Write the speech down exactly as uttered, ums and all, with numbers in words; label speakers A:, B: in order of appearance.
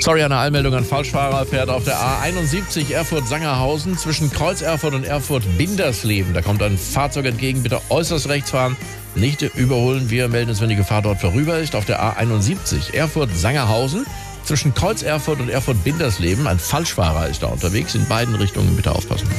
A: Sorry, eine Allmeldung an Falschfahrer. Fährt auf der A einundsiebzig Erfurt-Sangerhausen zwischen Kreuz Erfurt und Erfurt-Bindersleben. Da kommt ein Fahrzeug entgegen. Bitte äußerst rechts fahren. Nicht überholen. Wir melden uns, wenn die Gefahr dort vorüber ist. Auf der A einundsiebzig Erfurt-Sangerhausen zwischen Kreuz Erfurt und Erfurt-Bindersleben. Ein Falschfahrer ist da unterwegs. In beiden Richtungen bitte aufpassen.